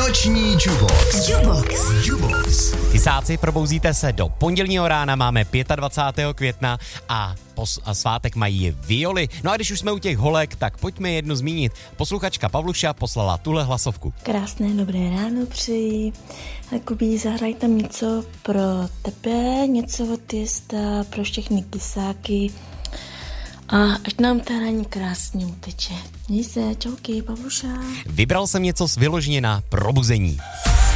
Noční Jubox. Tisáci, probouzíte se do pondělního rána, máme 25. května a svátek mají violy. No a když už jsme u těch holek, tak pojďme jednu zmínit. Posluchačka Pavluša poslala tuhle hlasovku. Krásné dobré ráno přeji. Kubí, zahraj tam něco pro tebe, něco od Jesta, pro všechny kysáky. A ať nám ta raní krásně uteče. Měj se, čauky, Pavluša. Vybral jsem něco vyloženě na probuzení.